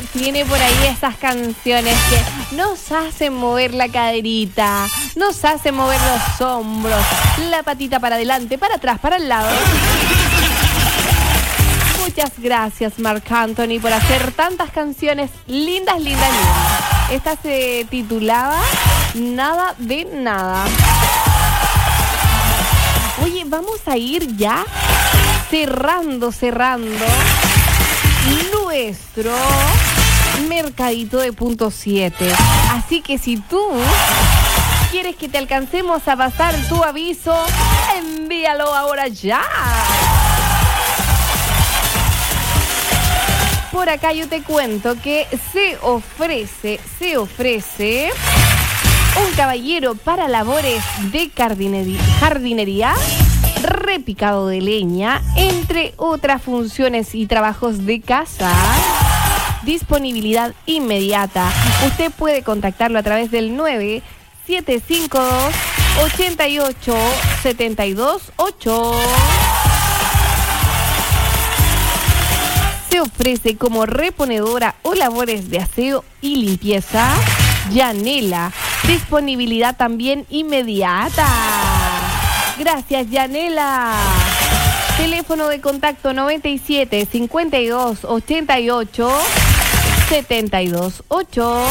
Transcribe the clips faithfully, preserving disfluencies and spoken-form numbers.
tiene por ahí esas canciones que nos hacen mover la caderita, nos hacen mover los hombros, la patita para adelante, para atrás, para el lado. Muchas gracias, Marc Anthony, por hacer tantas canciones lindas, lindas, lindas. Esta se titulaba Nada de Nada. Oye, vamos a ir ya cerrando, cerrando nuestro mercadito de punto siete. Así que si tú quieres que te alcancemos a pasar tu aviso, envíalo ahora ya. Por acá yo te cuento que se ofrece, se ofrece un caballero para labores de jardinería, jardinería, repicado de leña, entre otras funciones y trabajos de casa. Disponibilidad inmediata. Usted puede contactarlo a través del nueve siete cinco dos, ocho ocho, siete dos ocho. Se ofrece como reponedora o labores de aseo y limpieza. Yanela, disponibilidad también inmediata. Gracias, Yanela. Teléfono de contacto noventa y siete, cincuenta y dos, ochenta y ocho, setenta y dos ocho.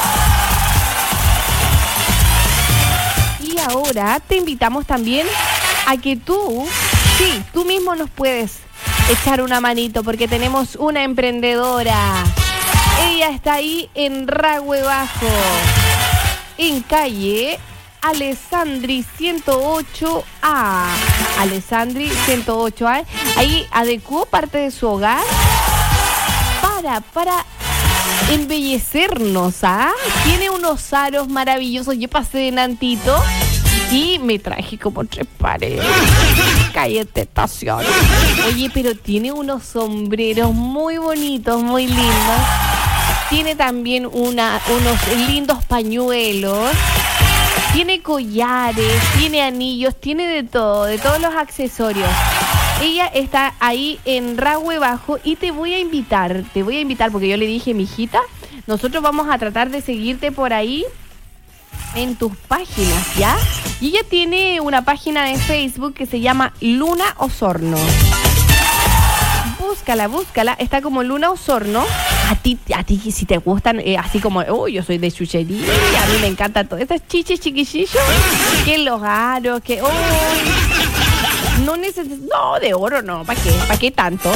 Y ahora te invitamos también a que tú, sí, tú mismo nos puedes echar una manito, porque tenemos una emprendedora. Ella está ahí en Ragüe Bajo, en calle Alessandri ciento ocho A. Alessandri ciento ocho A. Ahí adecuó parte de su hogar para, para embellecernos, ¿ah? Tiene unos aros maravillosos. Yo pasé de Nantito y me traje como tres pares. Cállate, estación. Oye, pero tiene unos sombreros muy bonitos, muy lindos. Tiene también una, unos lindos pañuelos. Tiene collares, tiene anillos, tiene de todo, de todos los accesorios. Ella está ahí en Ragüe Bajo y te voy a invitar, te voy a invitar porque yo le dije, mijita, nosotros vamos a tratar de seguirte por ahí en tus páginas, ¿ya? Y ella tiene una página de Facebook que se llama Luna Osorno. Búscala, búscala, está como Luna Osorno. A ti, a ti si te gustan, eh, así como, oh, yo soy de chuchería, a mí me encantan todas estas chichis chiquillillos, que los aros, que, oh, no necesito, no, de oro no, ¿para qué? ¿Para qué tanto?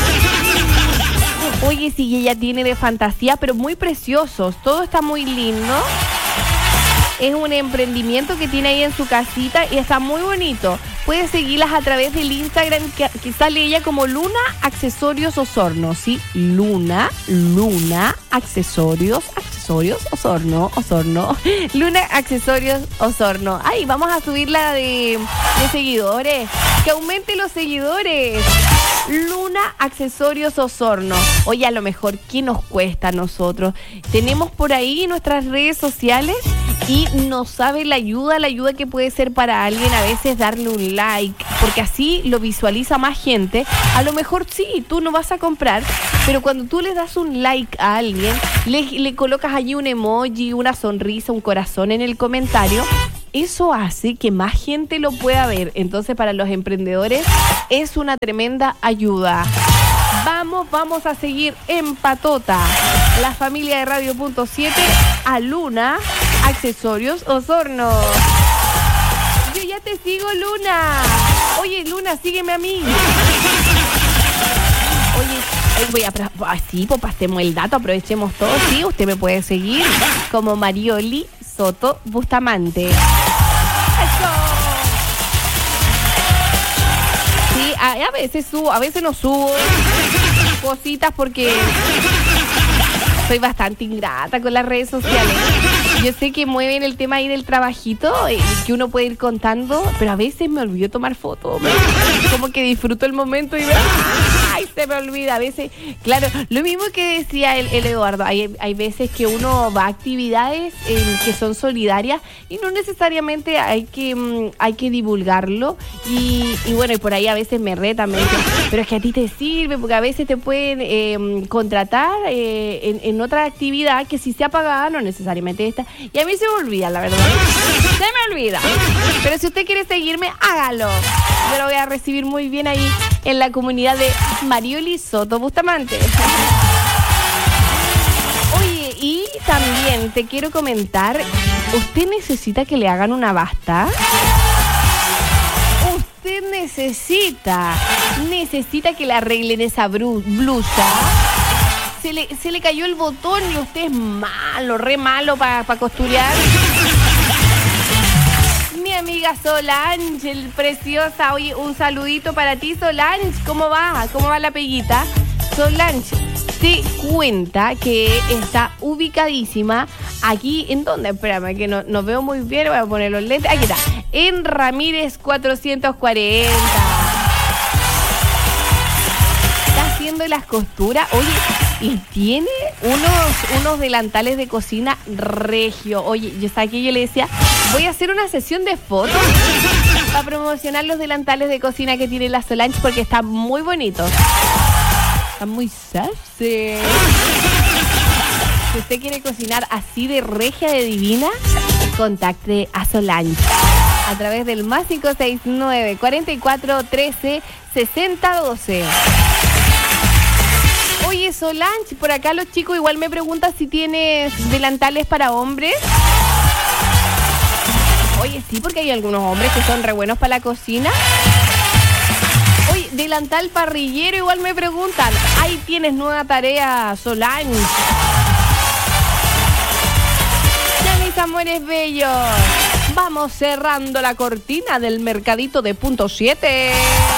Oye, sí, ella tiene de fantasía, pero muy preciosos, todo está muy lindo. Es un emprendimiento que tiene ahí en su casita y está muy bonito. Puedes seguirlas a través del Instagram que, que sale ella como Luna Accesorios Osorno, ¿sí? Luna, Luna Accesorios, Accesorios Osorno, Osorno. Luna Accesorios Osorno. Ay, vamos a subirla de, de seguidores. Que aumente los seguidores. Luna Accesorios Osorno. Oye, a lo mejor, ¿qué nos cuesta a nosotros? Tenemos por ahí nuestras redes sociales y no sabe la ayuda, la ayuda que puede ser para alguien a veces darle un like, porque así lo visualiza más gente. A lo mejor sí, tú no vas a comprar, pero cuando tú le das un like a alguien, le, le colocas allí un emoji, una sonrisa, un corazón en el comentario, eso hace que más gente lo pueda ver. Entonces, para los emprendedores es una tremenda ayuda. Vamos, vamos a seguir en patota. La familia de Radio Punto siete a Luna Accesorios Osorno. Yo ya te sigo, Luna. Oye, Luna, sígueme a mí. Oye, voy a... Ah, sí, pues pasemos el dato, aprovechemos todo. Sí, usted me puede seguir como Marioli Soto Bustamante. ¡Eso! Sí, a, a veces subo, a veces no subo cositas porque soy bastante ingrata con las redes sociales. yo sé que mueven el tema ahí del trabajito, eh, que uno puede ir contando, pero a veces me olvido tomar fotos. Me- Como que disfruto el momento y me... ¡Ay, se me olvida! A veces, claro, lo mismo que decía el, el Eduardo, hay, hay veces que uno va a actividades eh, que son solidarias y no necesariamente hay que, mm, hay que divulgarlo. Y, y bueno, y por ahí a veces me retan, me dicen, pero es que a ti te sirve, porque a veces te pueden eh, contratar eh, en, en otra actividad que si se ha pagado, no necesariamente esta. Y a mí se me olvida, la verdad. Se me olvida. Pero si usted quiere seguirme, hágalo. Yo lo voy a recibir muy bien ahí en la comunidad de Marioli Soto Bustamante. Oye, y también te quiero comentar, ¿usted necesita que le hagan una basta? Usted necesita, necesita que le arreglen esa bru- blusa. Se le, se le cayó el botón y usted es malo, re malo para pa costurear. Mi amiga Solange, el preciosa, oye, un saludito para ti, Solange. ¿Cómo va? ¿Cómo va la peguita? Solange, te cuenta que está ubicadísima aquí, ¿en dónde? Espérame, que no, no veo muy bien, voy a poner los lentes. Aquí está, en Ramírez cuatrocientos cuarenta. Está haciendo las costuras, oye, y tiene unos, unos delantales de cocina regio. Oye, yo sabía que yo le decía, voy a hacer una sesión de fotos para promocionar los delantales de cocina que tiene la Solange porque están muy bonitos. Están muy sexy. Si usted quiere cocinar así de regia, de divina, contacte a Solange a través del más cinco seis nueve, cuatro cuatro, trece, sesenta, doce. Oye, Solange, por acá los chicos igual me preguntan si tienes delantales para hombres. Oye, sí, porque hay algunos hombres que son re buenos para la cocina. Oye, delantal parrillero igual me preguntan. Ahí tienes nueva tarea, Solange. Ya, mis amores bellos, vamos cerrando la cortina del mercadito de punto siete.